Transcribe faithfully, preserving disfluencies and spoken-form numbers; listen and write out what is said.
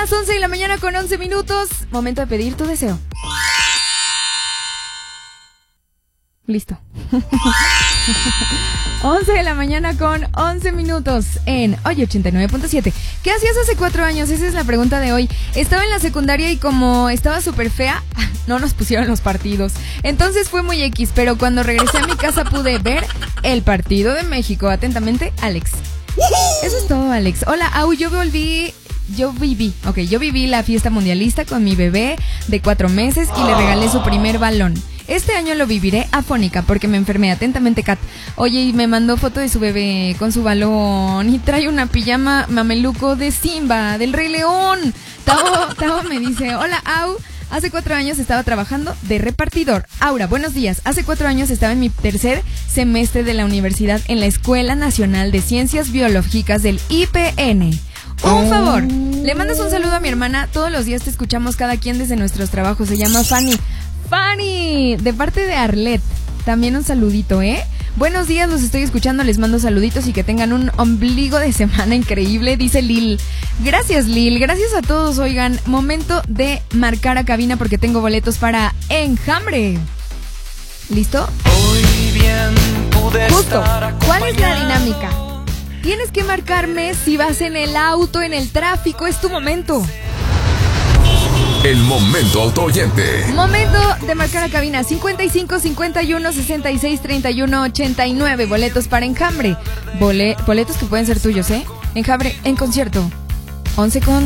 las once de la mañana con once minutos. Momento de pedir tu deseo. Listo. once de la mañana con once minutos en Hoy ochenta y nueve punto siete. ¿Qué hacías hace cuatro años? Esa es la pregunta de hoy. Estaba en la secundaria y como estaba súper fea, no nos pusieron los partidos. Entonces fue muy X, pero cuando regresé a mi casa pude ver el partido de México. Atentamente, Alex. Eso es todo, Alex. Hola, Au, yo volví... Yo viví, ok, yo viví la fiesta mundialista con mi bebé de cuatro meses y le regalé su primer balón. Este año lo viviré afónica porque me enfermé. Atentamente, Kat. Oye, y me mandó foto de su bebé con su balón y trae una pijama mameluco de Simba, del Rey León. Tao, Tao me dice, hola, Au. Hace cuatro años estaba trabajando de repartidor. Aura, buenos días. Hace cuatro años estaba en mi tercer semestre de la universidad en la Escuela Nacional de Ciencias Biológicas del I P N. Un favor, le mandas un saludo a mi hermana. Todos los días te escuchamos cada quien desde nuestros trabajos. Se llama Fanny. Fanny, de parte de Arlet. También un saludito, ¿eh? Buenos días, los estoy escuchando, les mando saluditos y que tengan un ombligo de semana increíble, dice Lil. Gracias, Lil, gracias a todos. Oigan, momento de marcar a cabina porque tengo boletos para Enjambre. ¿Listo? Hoy bien pude Justo, estar ¿cuál es la acompañado. dinámica? Tienes que marcarme si vas en el auto, en el tráfico, es tu momento. El momento autooyente. Momento de marcar a cabina cincuenta y cinco, cincuenta y uno, sesenta y seis, treinta y uno, ochenta y nueve. Boletos para Enjambre. Bole- boletos que pueden ser tuyos, ¿eh? Enjambre en concierto. once con